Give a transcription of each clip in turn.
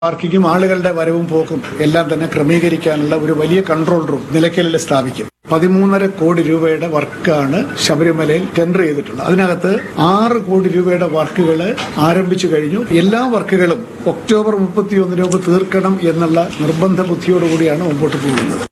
പാർക്കിങ്ങും ആളുകളുടെ വരവും പോക്കും എല്ലാം തന്നെ ക്രമീകരിക്കാനുള്ള ഒരു വലിയ കൺട്രോൾ റൂം നിലയ്ക്കലിൽ സ്ഥാപിക്കും. 13.5 കോടി രൂപയുടെ വർക്കാണ് ശബരിമലയിൽ ടെൻഡർ ചെയ്തിട്ടുള്ളത്. അതിനകത്ത് 6 കോടി രൂപയുടെ വർക്കുകൾ ആരംഭിച്ചു കഴിഞ്ഞു. എല്ലാ വർക്കുകളും ഒക്ടോബർ 31 തീർക്കണം എന്നുള്ള നിർബന്ധ ബുദ്ധിയോടുകൂടിയാണ് മുമ്പോട്ട് പോകുന്നത്.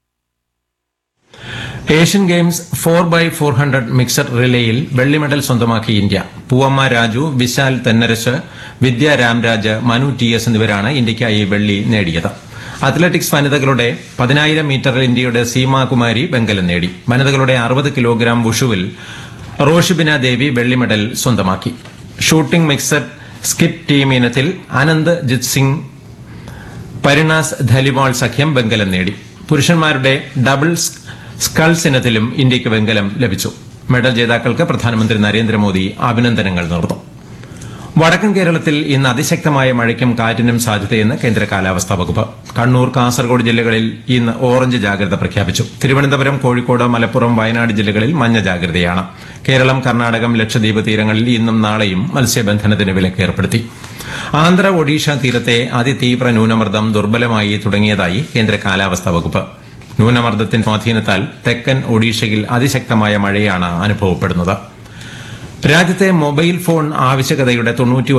ഏഷ്യൻ ഗെയിംസ് 4x400 മിക്സഡ് റിലേയിൽ വെള്ളി മെഡൽ സ്വന്തമാക്കി ഇന്ത്യ. പൂവമ്മ രാജു, വിശാൽ തെന്നരശ്, വിദ്യ രാംരാജ്, മനു TS എന്നിവരാണ് ഇന്ത്യയ്ക്കായി വെള്ളി നേടിയത്. അത്ലറ്റിക്സ് വനിതകളുടെ 10,000 മീറ്ററിൽ ഇന്ത്യയുടെ സീമാ കുമാരി വെങ്കലം നേടി. വനിതകളുടെ 60 കിലോഗ്രാം വുഷുവിൽ റോഷിബിന ദേവി വെള്ളി മെഡൽ സ്വന്തമാക്കി. ഷൂട്ടിംഗ് മിക്സഡ് സ്കിറ്റ് ടീം ഇനത്തിൽ ആനന്ദ് ജിത് സിംഗ്, പരിണാസ് ധലിവാൾ സഖ്യം വെങ്കലം നേടി. പുരുഷന്മാരുടെ ഡബിൾ സ്കൾസ് ഇനത്തിലും ഇന്ത്യയ്ക്ക് വെങ്കലം ലഭിച്ചു. മെഡൽ ജേതാക്കൾക്ക് പ്രധാനമന്ത്രി നരേന്ദ്രമോദി അഭിനന്ദനങ്ങൾ നേർന്നു. വടക്കൻ കേരളത്തിൽ ഇന്ന് അതിശക്തമായ മഴയ്ക്കും കാറ്റിനും സാധ്യതയെന്ന് കേന്ദ്ര കാലാവസ്ഥാ വകുപ്പ്. കണ്ണൂർ, കാസർഗോഡ് ജില്ലകളിൽ ഇന്ന് ഓറഞ്ച് ജാഗ്രത പ്രഖ്യാപിച്ചു. തിരുവനന്തപുരം, കോഴിക്കോട്, മലപ്പുറം, വയനാട് ജില്ലകളിൽ മഞ്ഞ ജാഗ്രതയാണ്. കേരളം, കർണാടകം, ലക്ഷദ്വീപ് തീരങ്ങളിൽ ഇന്നും നാളെയും മത്സ്യബന്ധനത്തിന് വിലക്ക് ഏർപ്പെടുത്തി. ആന്ധ്ര, ഒഡീഷ തീരത്തെ അതിതീവ്ര ന്യൂനമർദ്ദം ദുർബലമായി തുടങ്ങിയതായി കേന്ദ്ര കാലാവസ്ഥാ വകുപ്പ്. ന്യൂനമർദ്ദത്തിന്റെ സ്വാധീനത്താൽ തെക്കൻ ഒഡീഷയിൽ അതിശക്തമായ മഴയാണ് അനുഭവപ്പെടുന്നത്. രാജ്യത്തെ മൊബൈൽ ഫോൺ ആവശ്യകതയുടെ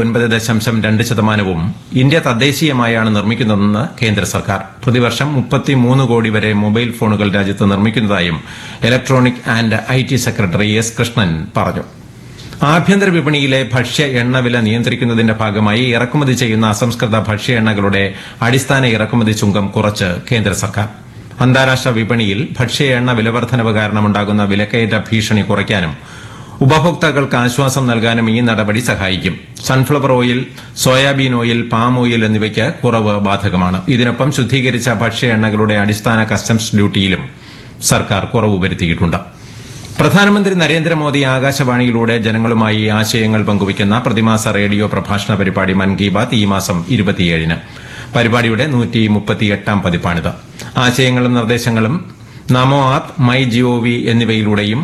99.2% ഇന്ത്യ തദ്ദേശീയമായാണ് നിർമ്മിക്കുന്നതെന്ന് കേന്ദ്ര സർക്കാർ. പ്രതിവർഷം 33 കോടി വരെ മൊബൈൽ ഫോണുകൾ രാജ്യത്ത് നിർമ്മിക്കുന്നതായും electronic and IT secretary S Krishnan പറഞ്ഞു. ആഭ്യന്തര വിപണിയിലെ ഭക്ഷ്യ എണ്ണവില നിയന്ത്രിക്കുന്നതിന്റെ ഭാഗമായി ഇറക്കുമതി ചെയ്യുന്ന അസംസ്കൃത ഭക്ഷ്യ എണ്ണകളുടെ അടിസ്ഥാന ഇറക്കുമതി ചുങ്കം കുറച്ച് കേന്ദ്ര സർക്കാർ. അന്താരാഷ്ട്ര വിപണിയിൽ ഭക്ഷ്യ എണ്ണ വിലവർദ്ധനവ് കാരണമുണ്ടാകുന്ന വിലക്കയറ്റ ഭീഷണി കുറയ്ക്കാനും ഉപഭോക്താക്കൾക്ക് ആശ്വാസം നൽകാനും ഈ നടപടി സഹായിക്കും. Sunflower oil, soybean oil, palm oil എന്നിവയ്ക്ക് കുറവ് ബാധകമാണ്. ഇതിനൊപ്പം ശുദ്ധീകരിച്ച ഭക്ഷ്യ എണ്ണകളുടെ അടിസ്ഥാന കസ്റ്റംസ് ഡ്യൂട്ടിയിലും സർക്കാർ കുറവ് വരുത്തിയിട്ടുണ്ട്. പ്രധാനമന്ത്രി നരേന്ദ്രമോദി ആകാശവാണിയിലൂടെ ജനങ്ങളുമായി ആശയങ്ങൾ പങ്കുവയ്ക്കുന്ന പ്രതിമാസ റേഡിയോ പ്രഭാഷണ പരിപാടി മൻ കി ബാത് ഈ മാസം 27-ന്. പരിപാടിയുടെ 138-ാം പതിപ്പാണിത്. ആശയങ്ങളും നിർദ്ദേശങ്ങളും നമോ ആപ്പ്, മൈ GOV എന്നിവയിലൂടെയും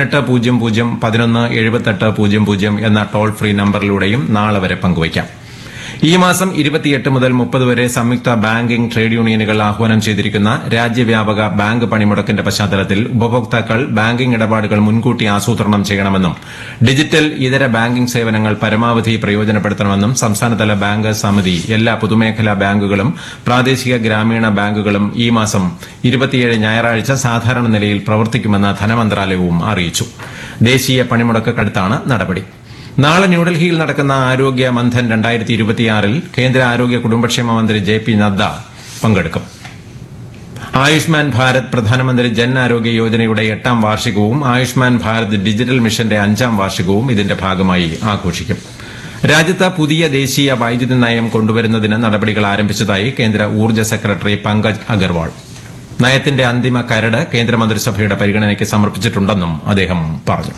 1800-11-7800 എന്ന ടോൾ ഫ്രീ നമ്പറിലൂടെയും നാളെ വരെ പങ്കുവയ്ക്കാം. ഈ മാസം 28 മുതൽ 30 വരെ സംയുക്ത ബാങ്കിംഗ് ട്രേഡ് യൂണിയനുകൾ ആഹ്വാനം ചെയ്തിരിക്കുന്ന രാജ്യവ്യാപക ബാങ്ക് പണിമുടക്കിന്റെ പശ്ചാത്തലത്തിൽ ഉപഭോക്താക്കൾ ബാങ്കിംഗ് ഇടപാടുകൾ മുൻകൂട്ടി ആസൂത്രണം ചെയ്യണമെന്നും ഡിജിറ്റൽ ഇതര ബാങ്കിംഗ് സേവനങ്ങൾ പരമാവധി പ്രയോജനപ്പെടുത്തണമെന്നും സംസ്ഥാനതല ബാങ്കേഴ്സ് സമിതി എല്ലാ പൊതുമേഖലാ ബാങ്കുകളും പ്രാദേശിക ഗ്രാമീണ ബാങ്കുകളും ഈ മാസം 27 ഞായറാഴ്ച സാധാരണ നിലയിൽ പ്രവർത്തിക്കുമെന്ന് ധനമന്ത്രാലയവും അറിയിച്ചു. ദേശീയ പണിമുടക്കടുത്താണ് നടപടി. നാളെ ന്യൂഡൽഹിയിൽ നടക്കുന്ന ആരോഗ്യ മന്ഥൻ 2026-ൽ കേന്ദ്ര ആരോഗ്യ കുടുംബക്ഷേമ മന്ത്രി JP നദ്ദ പങ്കെടുക്കും. ആയുഷ്മാൻ ഭാരത് പ്രധാനമന്ത്രി ജൻ ആരോഗ്യ യോജനയുടെ 8ാം വാർഷികവും ആയുഷ്മാൻ ഭാരത് ഡിജിറ്റൽ മിഷന്റെ 5ാം വാർഷികവും ഇതിന്റെ ഭാഗമായി ആഘോഷിക്കും. രാജ്യത്ത് പുതിയ ദേശീയ വൈദ്യുതി നയം കൊണ്ടുവരുന്നതിന് നടപടികൾ ആരംഭിച്ചതായി കേന്ദ്ര ഊർജ്ജ സെക്രട്ടറി പങ്കജ് അഗർവാൾ. നയത്തിന്റെ അന്തിമ കരട് കേന്ദ്രമന്ത്രിസഭയുടെ പരിഗണനയ്ക്ക് സമർപ്പിച്ചിട്ടുണ്ടെന്നും അദ്ദേഹം പറഞ്ഞു.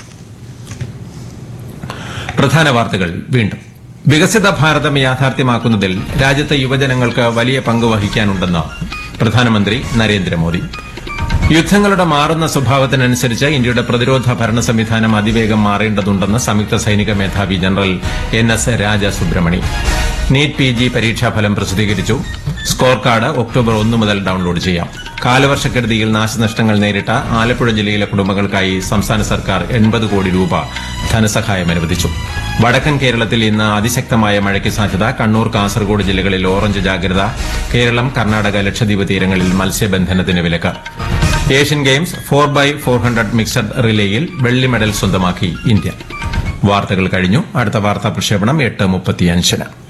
പ്രധാന വാർത്തകൾ വീണ്ടും. വികസിത ഭാരതം യാഥാർത്ഥ്യമാക്കുന്നതിൽ രാജ്യത്തെ യുവജനങ്ങൾക്ക് വലിയ പങ്ക് വഹിക്കാനുണ്ടെന്ന് പ്രധാനമന്ത്രി നരേന്ദ്രമോദി. യുദ്ധങ്ങളുടെ മാറുന്ന സ്വഭാവത്തിനനുസരിച്ച് ഇന്ത്യയുടെ പ്രതിരോധ ഭരണ സംവിധാനം അതിവേഗം മാറേണ്ടതുണ്ടെന്ന് സംയുക്ത സൈനിക മേധാവി ജനറൽ NS രാജ സുബ്രഹ്മണി. നീറ്റ് PG പരീക്ഷാഫലം പ്രസിദ്ധീകരിച്ചു. സ്കോർ കാർഡ് ഒക്ടോബർ 1 മുതൽ ഡൌൺലോഡ് ചെയ്യാം. കാലവർഷക്കെടുതിയിൽ നാശനഷ്ടങ്ങൾ നേരിട്ട ആലപ്പുഴ ജില്ലയിലെ കുടുംബങ്ങൾക്കായി സംസ്ഥാന സർക്കാർ 80 കോടി രൂപ ധനസഹായം അനുവദിച്ചു. വടക്കൻ കേരളത്തിൽ ഇന്ന് അതിശക്തമായ മഴയ്ക്ക് സാധ്യത. കണ്ണൂർ, കാസർഗോഡ് ജില്ലകളിൽ ഓറഞ്ച് ജാഗ്രത. കേരളം, കർണാടക, ലക്ഷദ്വീപ് തീരങ്ങളിൽ മത്സ്യബന്ധനത്തിന് വിലക്ക്. ഏഷ്യൻ ഗെയിംസ് 4x400 മിക്സഡ് റിലേയിൽ വെള്ളി മെഡൽ സ്വന്തമാക്കി ഇന്ത്യ. വാർത്തകൾ കഴിഞ്ഞു. അടുത്ത വാർത്താ പ്രക്ഷേപണം 8:35-ന്.